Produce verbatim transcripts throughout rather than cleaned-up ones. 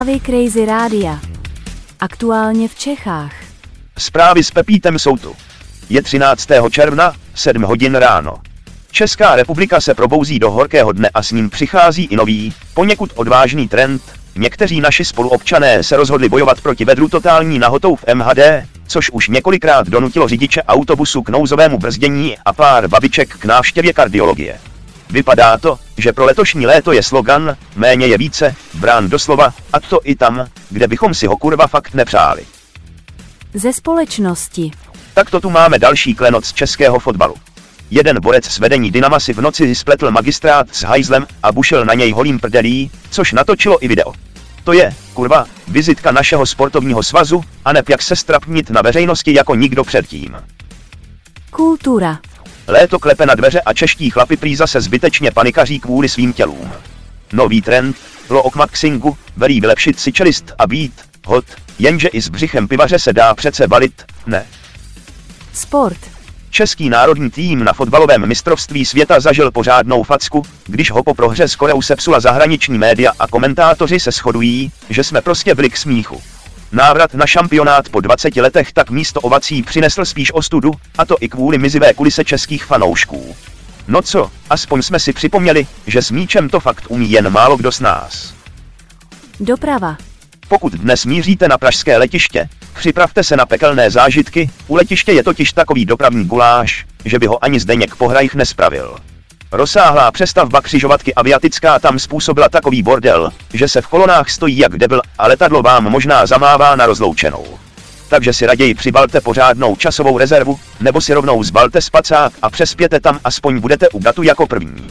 Zprávy Crazy Rádia. Aktuálně v Čechách. Zprávy s Pepítem jsou tu. Je třináctého června, sedm hodin ráno. Česká republika se probouzí do horkého dne a s ním přichází i nový, poněkud odvážný trend. Někteří naši spoluobčané se rozhodli bojovat proti vedru totální nahotou v M H D, což už několikrát donutilo řidiče autobusu k nouzovému brzdění a pár babiček k návštěvě kardiologie. Vypadá to, že pro letošní léto je slogan "méně je více" brán doslova, a to i tam, kde bychom si ho kurva fakt nepřáli. Ze společnosti. Tak to tu máme další klenot z českého fotbalu. Jeden borec z vedení Dynama si v noci spletl magistrát s hajzlem a bušil na něj holým prdelí, což natočilo i video. To je, kurva, vizitka našeho sportovního svazu, a neb jak se strapnit na veřejnosti jako nikdo předtím. Kultura. Léto klepe na dveře a čeští chlapi prý zase zbytečně panikaří kvůli svým tělům. Nový trend, low-maxingu, velí vylepšit si čelist a být hot, jenže i s břichem pivaře se dá přece balit, ne? Sport. Český národní tým na fotbalovém mistrovství světa zažil pořádnou facku, když ho po prohře s Koreou sepsula zahraniční média a komentátoři se shodují, že jsme prostě byli k smíchu. Návrat na šampionát po dvaceti letech tak místo ovací přinesl spíš ostudu, a to i kvůli mizivé kulise českých fanoušků. No co, aspoň jsme si připomněli, že s míčem to fakt umí jen málo kdo z nás. Doprava. Pokud dnes míříte na pražské letiště, připravte se na pekelné zážitky, u letiště je totiž takový dopravní guláš, že by ho ani Zdeněk Pohrajch nespravil. Rozsáhlá přestavba křižovatky Aviatická tam způsobila takový bordel, že se v kolonách stojí jak debil a letadlo vám možná zamává na rozloučenou. Takže si raději přibalte pořádnou časovou rezervu, nebo si rovnou zbalte spacák a přespěte tam, aspoň budete u gatu jako první.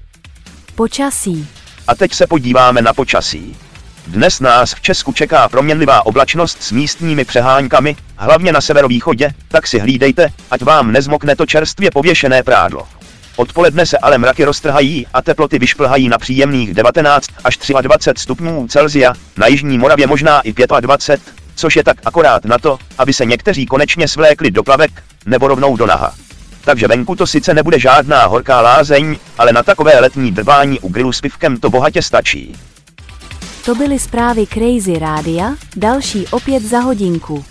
Počasí. A teď se podíváme na počasí. Dnes nás v Česku čeká proměnlivá oblačnost s místními přeháňkami, hlavně na severovýchodě, tak si hlídejte, ať vám nezmokne to čerstvě pověšené prádlo. Odpoledne se ale mraky roztrhají a teploty vyšplhají na příjemných devatenáct až dvacet tři stupňů Celsia, na jižní Moravě možná i dvacet pět, což je tak akorát na to, aby se někteří konečně svlékli do plavek, nebo rovnou do naha. Takže venku to sice nebude žádná horká lázeň, ale na takové letní drbání u grilu s pivkem to bohatě stačí. To byly zprávy Crazy Rádia, další opět za hodinku.